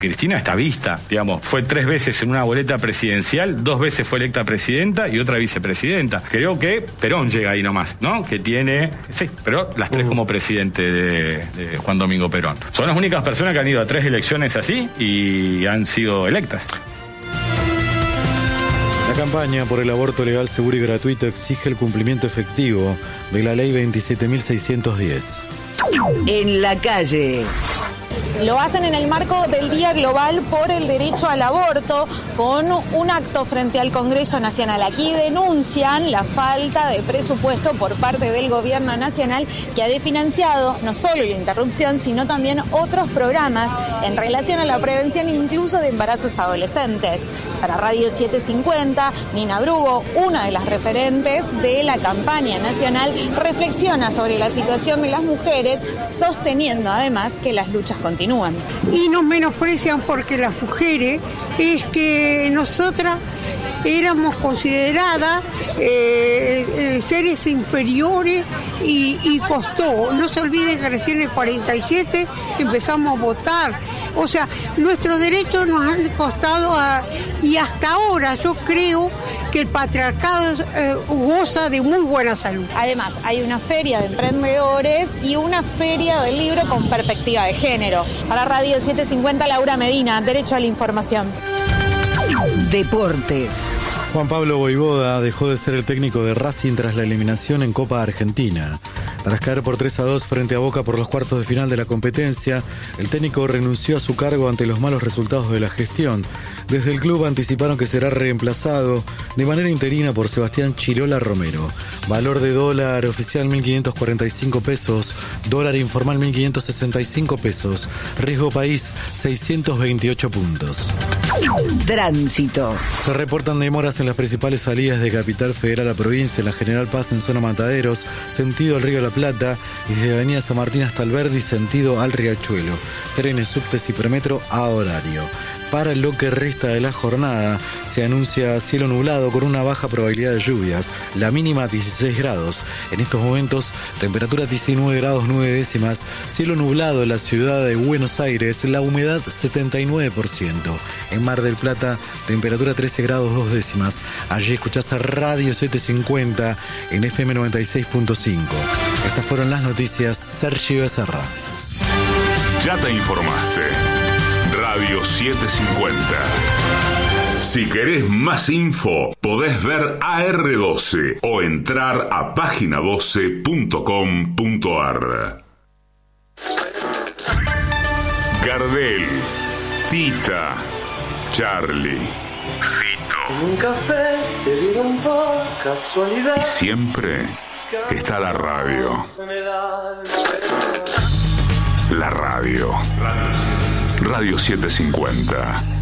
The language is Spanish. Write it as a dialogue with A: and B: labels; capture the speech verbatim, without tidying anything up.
A: Cristina está vista, digamos, fue tres veces en una boleta presidencial, dos veces fue electa presidenta y otra vicepresidenta. Creo que Perón llega ahí nomás, ¿no? Que tiene, sí, pero las tres como presidente de, de Juan Domingo Perón. Son las únicas personas que han ido a tres elecciones así y han sido electas.
B: La campaña por el aborto legal, seguro y gratuito exige el cumplimiento efectivo de la ley veintisiete mil seiscientos diez.
C: En la calle.
D: Lo hacen en el marco del Día Global por el Derecho al Aborto, con un acto frente al Congreso Nacional. Aquí denuncian la falta de presupuesto por parte del Gobierno Nacional, que ha desfinanciado no solo la interrupción, sino también otros programas en relación a la prevención incluso de embarazos adolescentes. Para Radio setecientos cincuenta, Nina Brugo, una de las referentes de la campaña nacional, reflexiona sobre la situación de las mujeres, sosteniendo además que las luchas continúan.
E: Y nos menosprecian porque las mujeres es que nosotras éramos consideradas eh, eh, seres inferiores y, y costó. No se olviden que recién en el cuarenta y siete empezamos a votar. O sea, nuestros derechos nos han costado a, y hasta ahora yo creo que el patriarcado eh, goza de muy buena salud.
D: Además, hay una feria de emprendedores y una feria del libro con perspectiva de género. Para Radio setecientos cincuenta, Laura Medina, Derecho a la Información.
C: Deportes.
B: Juan Pablo Voivoda dejó de ser el técnico de Racing tras la eliminación en Copa Argentina. Tras caer por tres a dos frente a Boca por los cuartos de final de la competencia, el técnico renunció a su cargo ante los malos resultados de la gestión. Desde el club anticiparon que será reemplazado de manera interina por Sebastián Chirola Romero. Valor de dólar oficial mil quinientos cuarenta y cinco pesos, dólar informal mil quinientos sesenta y cinco pesos, riesgo país seiscientos veintiocho puntos.
C: Tránsito.
B: Se reportan demoras en las principales salidas de Capital Federal a provincia, en la General Paz en zona Mataderos, sentido al Río de la Plata, y desde Avenida San Martín hasta Alberdi, sentido al Riachuelo. Trenes, subtes y premetro a horario. Para lo que resta de la jornada, se anuncia cielo nublado con una baja probabilidad de lluvias, la mínima dieciséis grados. En estos momentos, temperatura diecinueve grados nueve décimas, cielo nublado en la ciudad de Buenos Aires, la humedad setenta y nueve por ciento. En Mar del Plata, temperatura trece grados dos décimas. Allí escuchás a Radio setecientos cincuenta en F M noventa y seis punto cinco. Estas fueron las noticias. Sergio Becerra.
F: Ya te informaste. Radio setecientos cincuenta. Si querés más info, podés ver A R doce o entrar a página doce punto com punto ar. Gardel, Tita, Charlie, Fito.
G: Un café servido por casualidad.
F: Y siempre está la radio. La radio. Radio setecientos cincuenta.